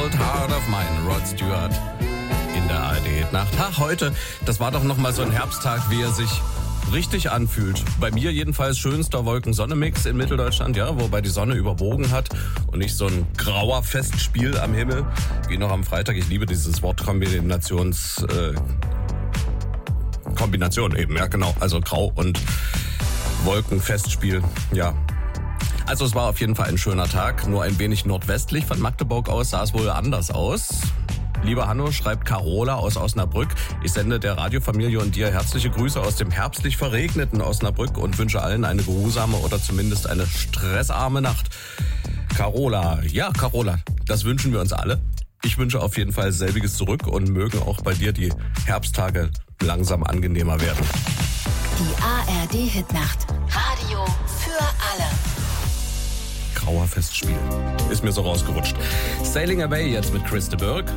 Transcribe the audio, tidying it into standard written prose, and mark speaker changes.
Speaker 1: Cold Heart of Mine, Rod Stewart in der ARD-Nacht. Heute, das war doch nochmal so ein Herbsttag, wie er sich richtig anfühlt. Bei mir jedenfalls schönster Wolken-Sonne-Mix in Mitteldeutschland, ja, wobei die Sonne überwogen hat und nicht so ein grauer Festspiel am Himmel, wie noch am Freitag. Ich liebe dieses Wort Kombination eben, ja genau, also Grau und Wolkenfestspiel, ja. Also es war auf jeden Fall ein schöner Tag, nur ein wenig nordwestlich von Magdeburg aus sah es wohl anders aus. Lieber Hanno, schreibt Carola aus Osnabrück. Ich sende der Radiofamilie und dir herzliche Grüße aus dem herbstlich verregneten Osnabrück und wünsche allen eine geruhsame oder zumindest eine stressarme Nacht. Carola, ja Carola, das wünschen wir uns alle. Ich wünsche auf jeden Fall selbiges zurück und mögen auch bei dir die Herbsttage langsam angenehmer werden.
Speaker 2: Die ARD-Hitnacht. Radio für alle.
Speaker 1: Grauer Festspiel. Ist mir so rausgerutscht. Sailing Away jetzt mit Chris de Burgh.